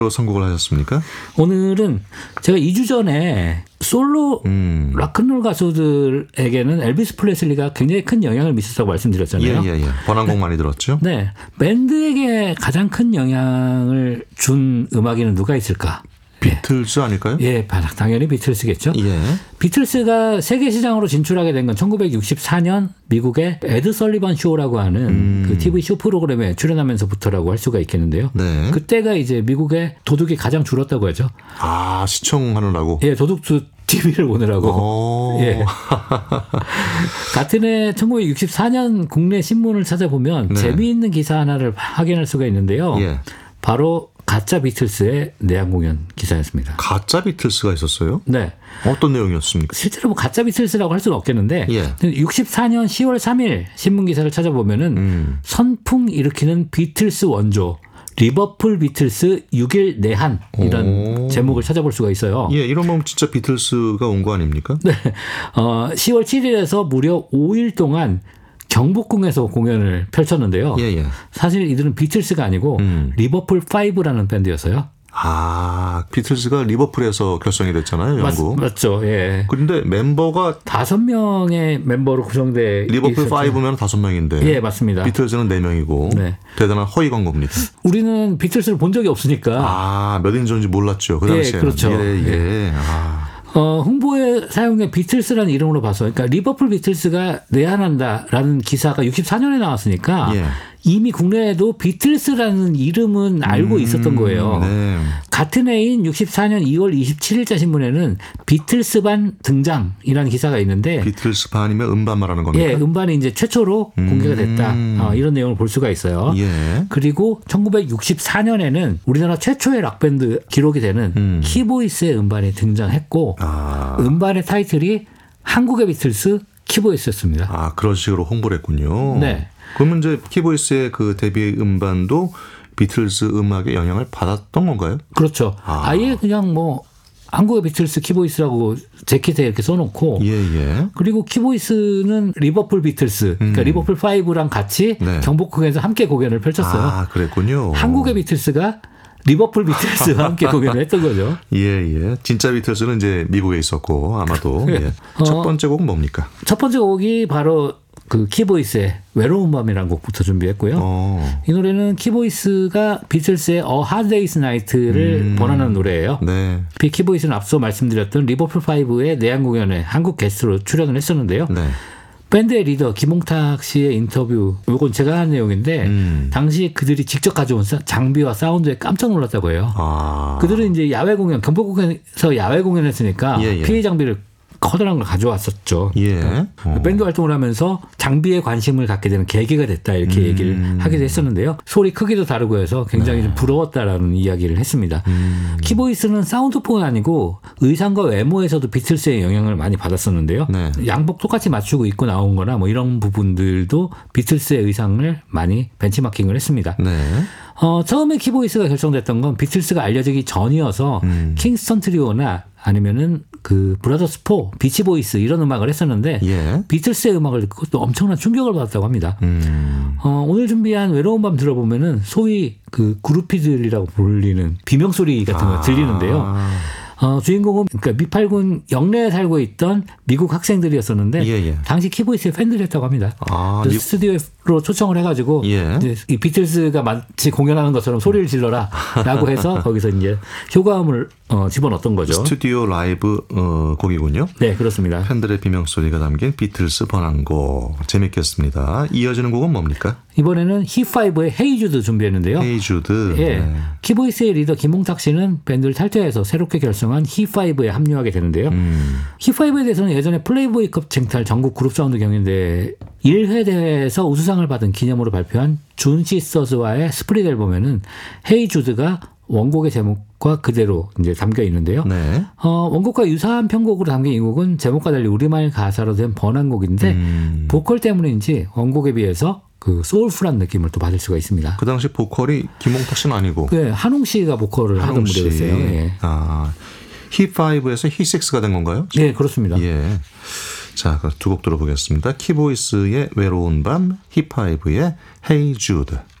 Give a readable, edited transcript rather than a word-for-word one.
선곡을 하셨습니까? 오늘은 제가 2주 전에 솔로 락큰롤 가수들에게는 엘비스 프레슬리가 굉장히 큰 영향을 미쳤다고 말씀드렸잖아요. 예. 번안곡 많이 들었죠? 네. 밴드에게 가장 큰 영향을 준 음악인은 누가 있을까? 비틀즈 아닐까요? 예, 당연히 비틀스겠죠. 예. 비틀스가 세계 시장으로 진출하게 된 건 1964년 미국의 에드 설리번 쇼라고 하는 그 TV 쇼 프로그램에 출연하면서부터라고 할 수가 있겠는데요. 네. 그때가 이제 미국의 도둑이 가장 줄었다고 하죠. 아, 시청하느라고. 예, 도둑도 TV를 보느라고. 예. 같은 해 1964년 국내 신문을 찾아보면 네. 재미있는 기사 하나를 확인할 수가 있는데요. 예. 바로 가짜 비틀스의 내한 공연 기사였습니다. 가짜 비틀스가 있었어요? 네. 어떤 내용이었습니까? 실제로 뭐 가짜 비틀스라고 할 수는 없겠는데 예. 64년 10월 3일 신문 기사를 찾아보면은 선풍 일으키는 비틀스 원조 리버풀 비틀스 6일 내한 이런 제목을 찾아볼 수가 있어요. 예, 이러면 진짜 비틀스가 온 거 아닙니까? 네. 10월 7일에서 무려 5일 동안 경복궁에서 공연을 펼쳤는데요. 예. 사실 이들은 비틀스가 아니고 리버풀 5라는 밴드였어요. 아, 비틀스가 리버풀에서 결성이 됐잖아요, 영국. 맞죠. 예. 그런데 멤버가 5명의 멤버로 구성돼 리버풀 5면 5명인데. 예, 맞습니다. 비틀스는 4명이고. 네. 대단한 허위 광고입니다. 우리는 비틀스를 본 적이 없으니까. 아, 몇 인조인지 몰랐죠. 그 당시에. 예, 그렇죠. 예. 아. 홍보에 사용된 비틀스라는 이름으로 봐서, 그러니까 리버풀 비틀스가 내한한다라는 기사가 64년에 나왔으니까 예. 이미 국내에도 비틀스라는 이름은 알고 있었던 거예요. 네. 같은 해인 64년 2월 27일자 신문에는 비틀스반 등장이라는 기사가 있는데 비틀스 반이면 음반 말하는 겁니까? 예, 음반이 이제 최초로 공개가 됐다. 이런 내용을 볼 수가 있어요. 예. 그리고 1964년에는 우리나라 최초의 락밴드 기록이 되는 키보이스의 음반이 등장했고 음반의 타이틀이 한국의 비틀스 키보이스였습니다. 아, 그런 식으로 홍보를 했군요. 네. 그러면 이제 키보이스의 그 데뷔 음반도 비틀스 음악의 영향을 받았던 건가요? 그렇죠. 아예 그냥 뭐 한국의 비틀스 키보이스라고 재킷에 이렇게 써놓고 예. 그리고 키보이스는 리버풀 비틀스 그러니까 리버풀 5랑 같이 네. 경복궁에서 함께 공연을 펼쳤어요. 아, 그랬군요. 한국의 비틀스가 리버풀 비틀스와 함께 공연을 했던 거죠. 예. 진짜 비틀스는 이제 미국에 있었고 아마도. 예. 첫 번째 곡은 뭡니까? 첫 번째 곡이 바로 그 키보이스의 외로운 밤이라는 곡부터 준비했고요. 이 노래는 키보이스가 비틀스의 A Hard Day's Night를 번안한 노래예요. 네. 키보이스는 앞서 말씀드렸던 리버풀 5의 내한 공연에 한국 게스트로 출연을 했었는데요. 네. 밴드의 리더 김홍탁 씨의 인터뷰, 이건 제가 한 내용인데 당시 그들이 직접 가져온 장비와 사운드에 깜짝 놀랐다고 해요. 그들은 이제 야외 공연, 경복궁에서 야외 공연했으니까 PA 장비를 커다란 걸 가져왔었죠. 예. 밴드 활동을 하면서 장비에 관심을 갖게 되는 계기가 됐다 이렇게 얘기를 하기도 했었는데요. 소리 크기도 다르고 해서 굉장히 좀 부러웠다라는 이야기를 했습니다. 키보이스는 사운드폰은 아니고 의상과 외모에서도 비틀스의 영향을 많이 받았었는데요. 네. 양복 똑같이 맞추고 입고 나온 거나 뭐 이런 부분들도 비틀스의 의상을 많이 벤치마킹을 했습니다. 네. 처음에 키보이스가 결성됐던 건 비틀스가 알려지기 전이어서 킹스턴 트리오나 아니면은 그 브라더스 4, 비치보이스 이런 음악을 했었는데 비틀스의 음악을 듣고 또 엄청난 충격을 받았다고 합니다. 오늘 준비한 외로운 밤 들어보면은 소위 그 그루피들이라고 불리는 비명소리 같은 거 들리는데요. 주인공은 그러니까 미팔군 영내에 살고 있던 미국 학생들이었었는데 당시 키보이스의 팬들이었다고 합니다. 스튜디오로 초청을 해가지고 이제 이 비틀스가 마치 공연하는 것처럼 소리를 질러라라고 해서 거기서 이제 효과음을 집어넣었던 거죠. 스튜디오 라이브 곡이군요. 네, 그렇습니다. 팬들의 비명소리가 담긴 비틀스 번안곡 재밌겠습니다. 이어지는 곡은 뭡니까? 이번에는 히5의 헤이 주드 준비했는데요. 헤이 주드. 예. 네. 키보이스의 리더 김홍탁 씨는 밴드를 탈퇴해서 새롭게 결성한 히5에 합류하게 되는데요. 히5에 대해서는 예전에 플레이보이컵 쟁탈 전국 그룹 사운드 경연대 1회 대회에서 우수상을 받은 기념으로 발표한 준 시스터즈와의 스프릿 앨범에는 헤이 주드가 원곡의 제목과 그대로 이제 담겨 있는데요. 네. 원곡과 유사한 편곡으로 담긴 이 곡은 제목과 달리 우리말 가사로 된 번안곡인데 보컬 때문인지 원곡에 비해서 그 소울풀한 느낌을 또 받을 수가 있습니다. 그 당시 보컬이 김홍탁 씨는 아니고. 네, 한웅 씨가 보컬을 하던 무대였어요. 예. 히5에서 히6가 된 건가요? 네, 그렇습니다. 예. 자, 두 곡 들어보겠습니다. 키보이스의 외로운 밤, 히5의 Hey Jude.